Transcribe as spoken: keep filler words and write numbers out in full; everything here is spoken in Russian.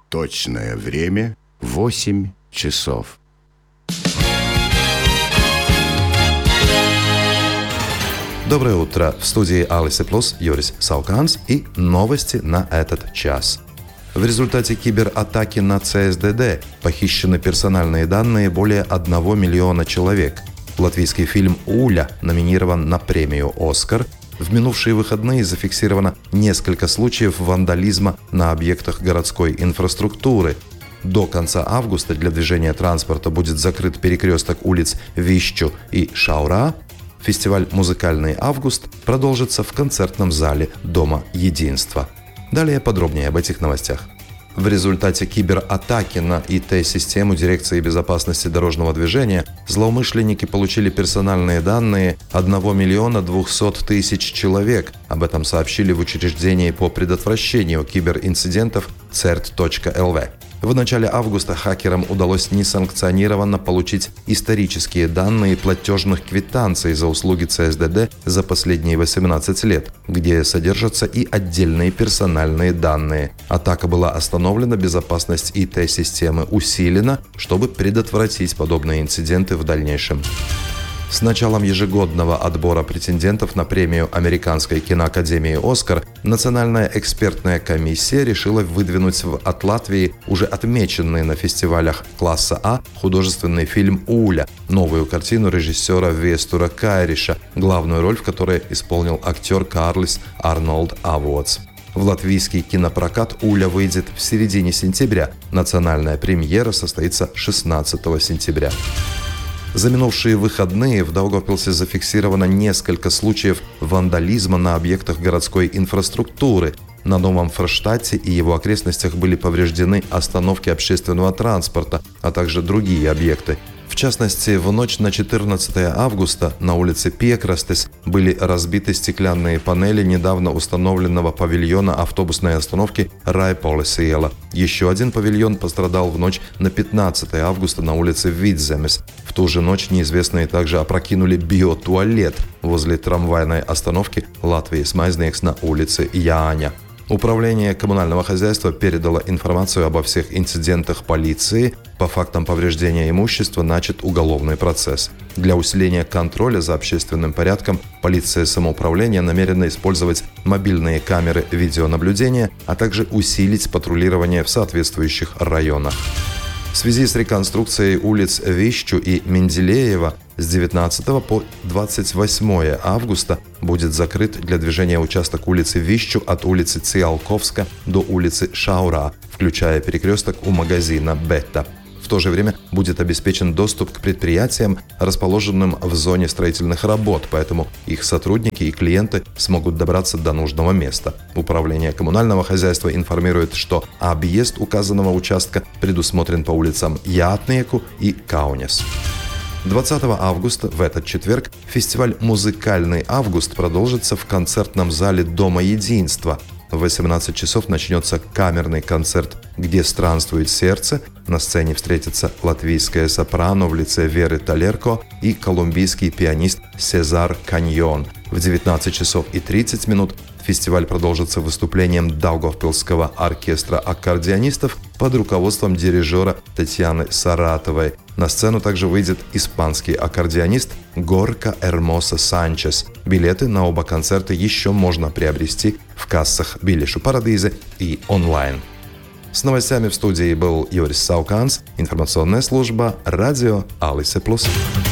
Точное время — восемь часов. Доброе утро. В студии Алисы Плюс Юрис Сауканс и новости на этот час. В результате кибератаки на си эс ди ди похищены персональные данные более одного миллиона человек. Латвийский фильм «Уля» номинирован на премию «Оскар». В минувшие выходные зафиксировано несколько случаев вандализма на объектах городской инфраструктуры. До конца августа для движения транспорта будет закрыт перекресток улиц Вищу и Шаура. Фестиваль «Музыкальный август» продолжится в концертном зале Дома Единства. Далее подробнее об этих новостях. В результате кибератаки на и тэ-систему Дирекции безопасности дорожного движения злоумышленники получили персональные данные одного миллиона двухсот тысяч человек. Об этом сообщили в учреждении по предотвращению киберинцидентов церт точка эл ви. В начале августа хакерам удалось несанкционированно получить исторические данные платежных квитанций за услуги си эс ди ди за последние восемнадцать лет, где содержатся и отдельные персональные данные. Атака была остановлена, безопасность и тэ-системы усилена, чтобы предотвратить подобные инциденты в дальнейшем. С началом ежегодного отбора претендентов на премию Американской киноакадемии «Оскар» Национальная экспертная комиссия решила выдвинуть от Латвии уже отмеченный на фестивалях класса А художественный фильм «Уля», новую картину режиссера Вестура Кайриша, главную роль в которой исполнил актер Карлис Арнолд Авуотс. В латвийский кинопрокат «Уля» выйдет в середине сентября. Национальная премьера состоится шестнадцатого сентября. За минувшие выходные в Даугавпилсе зафиксировано несколько случаев вандализма на объектах городской инфраструктуры. На Новом Форштадте и его окрестностях были повреждены остановки общественного транспорта, а также другие объекты. В частности, в ночь на четырнадцатое августа на улице Пекрастес были разбиты стеклянные панели недавно установленного павильона автобусной остановки Райполесиела. Еще один павильон пострадал в ночь на пятнадцатое августа на улице Видземес. В ту же ночь неизвестные также опрокинули биотуалет возле трамвайной остановки Латвijas Maiznieks на улице Jāņa. Управление коммунального хозяйства передало информацию обо всех инцидентах полиции. По фактам повреждения имущества начат уголовный процесс. Для усиления контроля за общественным порядком полиция самоуправления намерена использовать мобильные камеры видеонаблюдения, а также усилить патрулирование в соответствующих районах. В связи с реконструкцией улиц Вищу и Менделеева с девятнадцатого по двадцать восьмое августа будет закрыт для движения участок улицы Вищу от улицы Циолковска до улицы Шаура, включая перекресток у магазина Бетта. В то же время будет обеспечен доступ к предприятиям, расположенным в зоне строительных работ, поэтому их сотрудники и клиенты смогут добраться до нужного места. Управление коммунального хозяйства информирует, что объезд указанного участка предусмотрен по улицам Jātnieku и Каунес. двадцатого августа, в этот четверг, фестиваль «Музыкальный август» продолжится в концертном зале Дома Единства. В восемнадцать часов начнется камерный концерт «Где странствует сердце». На сцене встретятся латвийская сопрано в лице Веры Талерко и колумбийский пианист Сезар Каньон. В девятнадцать часов и тридцать минут фестиваль продолжится выступлением Даугавпилсского оркестра аккордеонистов под руководством дирижера Татьяны Саратовой. На сцену также выйдет испанский аккордеонист Горка Эрмоса Санчес. Билеты на оба концерта еще можно приобрести в кассах Билешу Парадизе и онлайн. С новостями в студии был Юрис Сауканс, информационная служба радио Алисы Плюс.